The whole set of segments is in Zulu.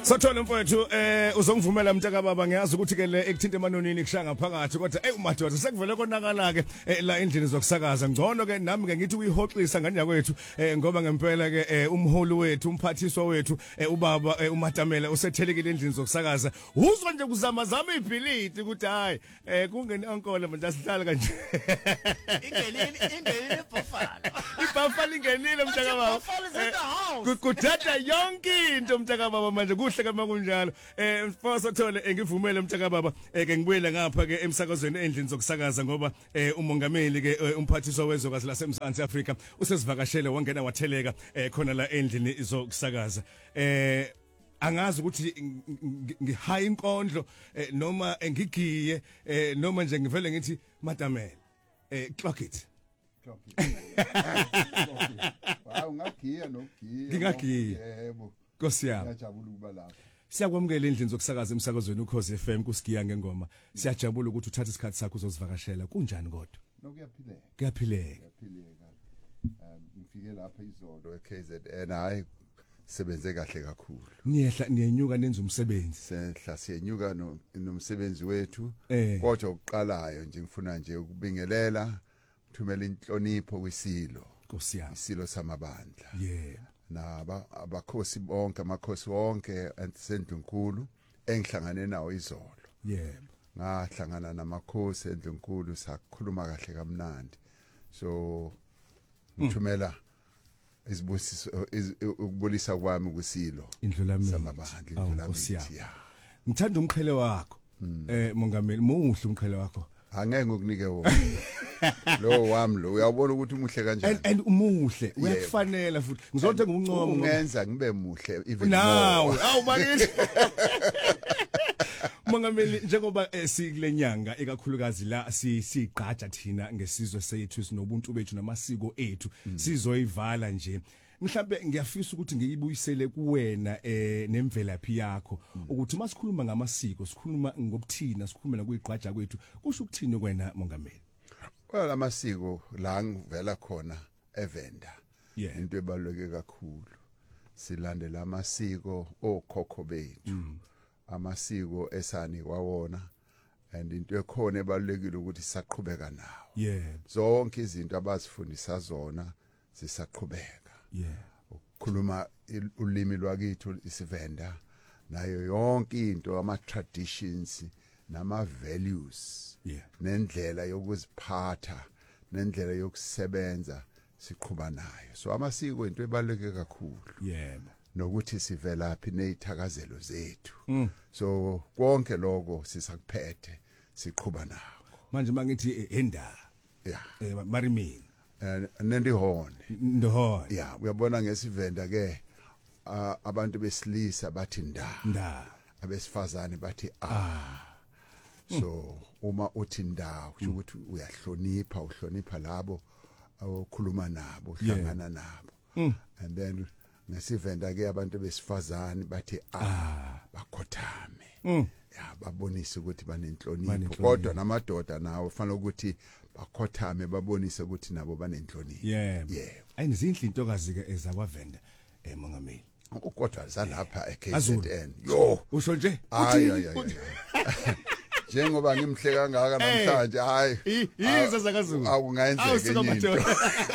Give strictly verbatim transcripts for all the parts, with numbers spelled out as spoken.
Sathola mfowethu eh uzongivumela mntaka baba ngiyazi ukuthi ke le ekuthinte emanonini kushaya ngaphakathi kodwa eh umadoda sekuvele konakala ke la endlini zokusakaza ngcono ke nami ke ngithi uyihoxisa nganya kwethu eh ngoba ngempela ke umholi wethu umphathiswa wethu ubaba uMatamela usethelekile endlini zokusakaza uzwa nje kuzama zama ibhilidi ukuthi hayi eh kungeni ankole manje asihlala kanje ingenini ingenini ibhafalo ibhafalo ingenile mntaka baba kudada yonke into mntaka baba manje kuhle kama kunjalo eh mfowethu Thole ngivumele mntaka baba ke ngibuyele ngapha ke emsakazweni endlini zokusakaza ngoba umongameli ke umphathiswa wezokazi laseMzansi Afrika usesivakashele wangena watheleka khona la endlini zokusakaza eh angazi ukuthi ngihaya inkondlo noma ngigiye noma nje ngivele ngithi Matamela eh clock it clock it wow ungagiya nogiya ngingagiya yebo Nkosi yami ngiyajabula ukuba lapha siyakwamukela endlini zokusakaza emsakazweni uKhosi F M kusigiya ngengoma siyajabula ukuthi uthathe isikhathi sakho uzosivakashela kunjani kodwa nokuyaphileka kuyaphileka kuyaphileka um ngifike lapha izolo eK Z N hayi sebenze kahle kakhulu niyehla niyenyuka nenza umsebenzi sehla siyenyuka nomsebenzi wethu eh. Kodwa ukuqalayo nje ngifuna nje ukubingelela ukuthumela inhlonipho kwisilo Nkosi yami isilo samabandla yeah naba abakhosi bonke amakhosi wonke eNdlunkulu engihlangane nawo izolo yebo ngahlangana namakhosi eNdlunkulu sakhuluma kahle kamnandi so ngithumela isibusiso ukubulisa kwami kusilo indlulamini samabandla indlulamini ngithanda umqhele wakho eh mongameli muhle umqhele wakho angeke ukunike wona lo wami lo uyabona ukuthi umuhle kanjani and umuhle uyakufanela futhi ngizothe nguncoma ungenza ngibe muhle even nawe awu bakithi mongameli njengoba sikule nyanga ekakhulukazi la sigqaja thina ngesizwe sethu sinobuntu bethu namasiko ethu sizoyivala nje mhlambe ngiyafisa ukuthi ngiyibuyisele kuwena eh nemvelaphi yakho ukuthi masikhuluma ngamasiko sikhuluma ngobuthina sikhuluma nakuyigqaja kwethu kusho ukuthini kwena mongameli well amasiko la ngivela khona eVenda yeah. Into ebaluleke kakhulu silandela amasiko okhokho bethu mm. Amasiko esani kwawona and into ekhona ebalulekile ukuthi saqhubeka nawo yeah zonke izinto abasifundisa zona sisaqhubeka yeah ukukhuluma ulimi lwakithu isiVenda nayo yonke into ama traditions nama values yeah nendlela yokuziphatha nendlela yokusebenza siqhubana nayo so amasiko into ebaluleke kakhulu yebo nokuthi sivelaphi nezithakazelo zethu mm. So konke lokho sisakuphethe siqhubana nako manje mangithi enda yeah eh marimini eh nendihone ndohone yeah uyabona ngesiVenda ke abantu besilisa bathi nda nda abesifazane bathi ah so uma uthi nda kusho ukuthi uyahlonipha uhlonipha labo okhuluma nabo uhlangana nabo and then ngesiVenda ke abantu besifazane bathi ah bakhothame ya babonise ukuthi banenhlonipho kodwa namadoda nawo kufanele ukuthi bakhothame babonise ukuthi nabo banenhlonipho yebo ayinizinhle intokazi ke ezakwaVenda eh mongameli kodwa zalapha eK Z N yo usho nje hayi hayi njengoba ngimhle kangaka namhlanje hayi yiza zakaZulu akungayenzeka into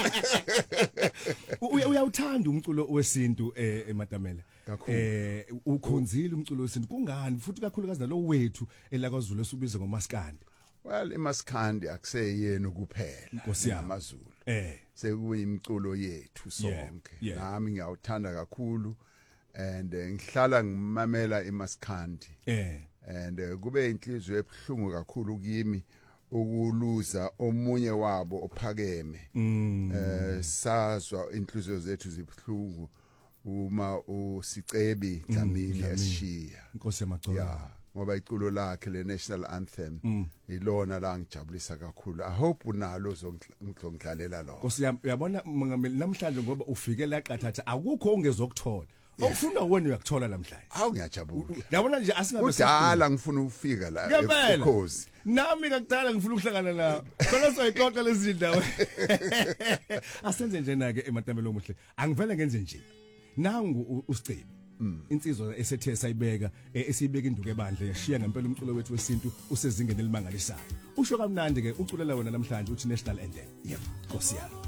uyawuthanda umculo wesintu eh Matamela eh ukhonzile umculo wesintu kungani futhi kakhulukazi nalo wethu elakwaZulu esubiza ngomaskandi well imaskandi akuseyena kuphela Nkosi yami amaZulu eh sekuyimculo yethu sonke nami ngiyawuthanda kakhulu and ngihlala ngimamela imaskandi eh and uh, kube inhliziyo ebhlungu kakhulu kimi ukuluza omunye wabo ophakeme mm. eh sazwa inhliziyo zethu zibhlungu uma usicebi Dlamini eshiya Nkosi yamagcola yeah ngoba iculo lakhe le national anthem mm. ilona la ngijabulisa kakhulu I hope unalo uzongidlalela lo Nkosi uyabona mongameli namhlanje ngoba ufike la qathatha akukho ongezokuthola Awufuna wena uyakuthola namhlanje. Awu ngiyajabula. Yabona nje asingabe kudala ngifuna ukufika la eKhosi. Nami ngakudala ngifuna ukuhlangana nawe. Khona soyixoxa lezi ndawo. Asenze nje na ke eMatamela omuhle. Angivele ngenze nje. Nangu uSicebi. insizwa esethe sayibeka esiyibeka induku ebandla yashiya ngempela umculo wethu wesintu usezingeni elimangalisayo usho kamnandi ke uculela wona namhlanje uthi national anthem yebo Nkosi yami.